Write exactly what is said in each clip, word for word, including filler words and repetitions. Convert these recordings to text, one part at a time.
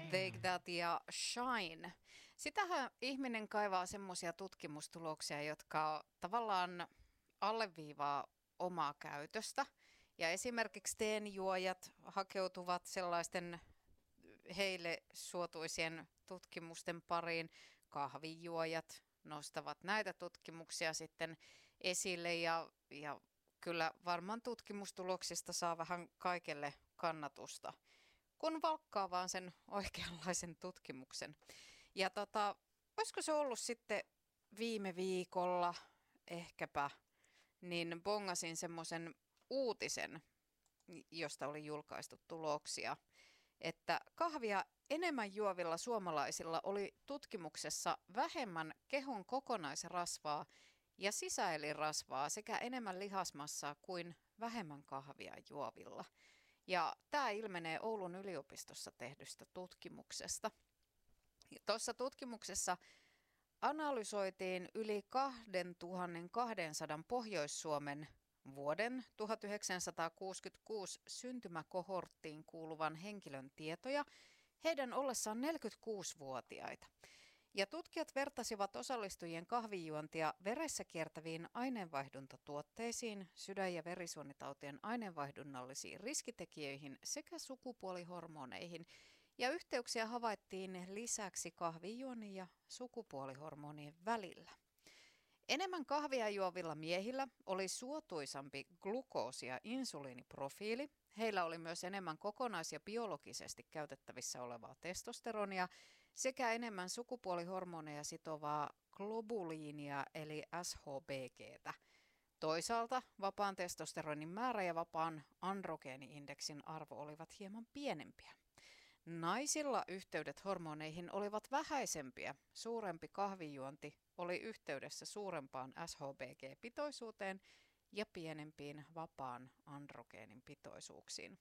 Take That ja Shine. Sitähän ihminen kaivaa semmoisia tutkimustuloksia, jotka tavallaan alleviivaa omaa käytöstä. Ja esimerkiksi teenjuojat hakeutuvat sellaisten heille suotuisien tutkimusten pariin. Kahvijuojat nostavat näitä tutkimuksia sitten esille ja, ja kyllä varmaan tutkimustuloksista saa vähän kaikelle kannatusta, kun valkkaa vaan sen oikeanlaisen tutkimuksen. Ja tota, olisiko se ollut sitten viime viikolla ehkäpä, niin bongasin semmoisen uutisen, josta oli julkaistu tuloksia, että kahvia enemmän juovilla suomalaisilla oli tutkimuksessa vähemmän kehon kokonaisrasvaa ja sisäelinrasvaa sekä enemmän lihasmassaa kuin vähemmän kahvia juovilla. Ja tämä ilmenee Oulun yliopistossa tehdystä tutkimuksesta. Tuossa tutkimuksessa analysoitiin yli kaksituhattakaksisataa Pohjois-Suomen vuoden tuhatyhdeksänsataakuusikymmentäkuusi syntymäkohorttiin kuuluvan henkilön tietoja heidän ollessaan neljäkymmentäkuusivuotiaita. Ja tutkijat vertasivat osallistujien kahvijuontia veressä kiertäviin aineenvaihduntatuotteisiin, sydän- ja verisuonitautien aineenvaihdunnallisiin riskitekijöihin sekä sukupuolihormoneihin. Ja yhteyksiä havaittiin lisäksi kahvijuonnin ja sukupuolihormonien välillä. Enemmän kahvia juovilla miehillä oli suotuisampi glukoosi- ja insuliiniprofiili. Heillä oli myös enemmän kokonais- ja biologisesti käytettävissä olevaa testosteronia sekä enemmän sukupuolihormoneja sitovaa globuliinia eli S H B G:tä. Toisaalta vapaan testosteronin määrä ja vapaan androgeeni-indeksin arvo olivat hieman pienempiä. Naisilla yhteydet hormoneihin olivat vähäisempiä. Suurempi kahvijuonti oli yhteydessä suurempaan S H B G-pitoisuuteen ja pienempiin vapaan androgeenin pitoisuuksiin.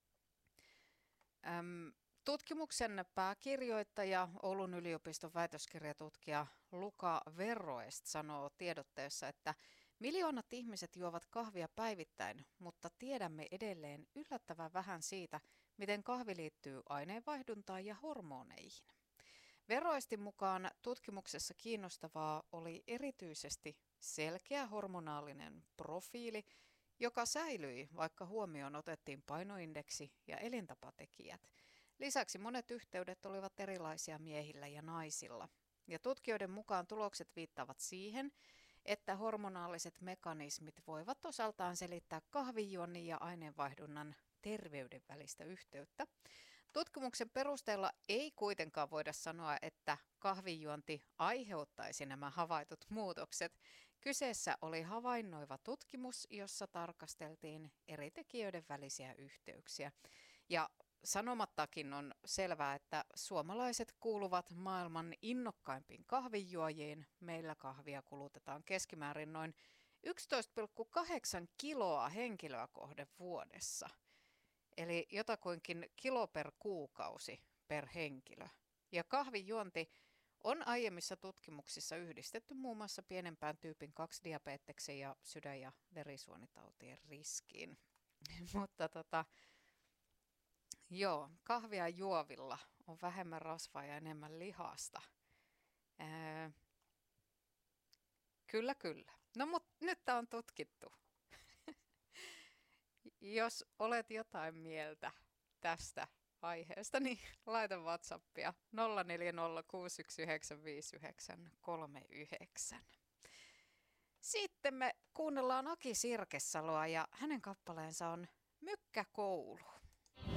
Öm, tutkimuksen pääkirjoittaja, Oulun yliopiston väitöskirjatutkija Luca Verroest sanoo tiedotteessa, että miljoonat ihmiset juovat kahvia päivittäin, mutta tiedämme edelleen yllättävän vähän siitä, miten kahvi liittyy aineenvaihduntaan ja hormoneihin. Verroestin mukaan tutkimuksessa kiinnostavaa oli erityisesti selkeä hormonaalinen profiili, joka säilyi, vaikka huomioon otettiin painoindeksi ja elintapatekijät. Lisäksi monet yhteydet olivat erilaisia miehillä ja naisilla. Ja tutkijoiden mukaan tulokset viittaavat siihen, että hormonaaliset mekanismit voivat osaltaan selittää kahvijuonnin ja aineenvaihdunnan terveyden välistä yhteyttä. Tutkimuksen perusteella ei kuitenkaan voida sanoa, että kahvijuonti aiheuttaisi nämä havaitut muutokset. Kyseessä oli havainnoiva tutkimus, jossa tarkasteltiin eri tekijöiden välisiä yhteyksiä. Ja sanomattakin on selvää, että suomalaiset kuuluvat maailman innokkaimpiin kahvijuojiin. Meillä kahvia kulutetaan keskimäärin noin yksitoista pilkku kahdeksan kiloa henkilöä kohden vuodessa. Eli jotakuinkin kilo per kuukausi per henkilö. Ja kahvijuonti on aiemmissa tutkimuksissa yhdistetty muun muassa pienempään tyypin kaksi diabeteksen ja sydän- ja verisuonitautien riskiin. Mutta tota, joo, kahvia juovilla on vähemmän rasvaa ja enemmän lihasta. Ää, kyllä, kyllä. No mutta nyt tämä on tutkittu. Jos olet jotain mieltä tästä aiheesta, niin laita WhatsAppia nolla neljä nolla kuusi yksi yhdeksän viisi yhdeksän kolme yhdeksän. Sitten me kuunnellaan Aki Sirkesaloa ja hänen kappaleensa on Mykkäkoulu.